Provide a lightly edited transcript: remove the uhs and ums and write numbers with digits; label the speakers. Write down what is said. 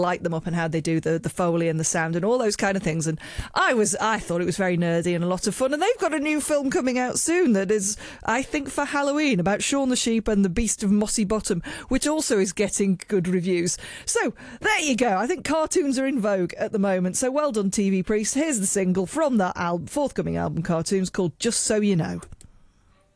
Speaker 1: light them up and how they do the Foley and the sound and all those kind of things. And I thought it was very nerdy and a lot of fun. And they've got a new film coming out soon that is, I think, for Halloween, about Shaun the Sheep and the Beast of Mossy Bottom, which also is getting good reviews. So there you go. I think cartoons are in vogue at the moment. So well done, TV Priest. Here's the single from that forthcoming album, Cartoons, called Just So You Know.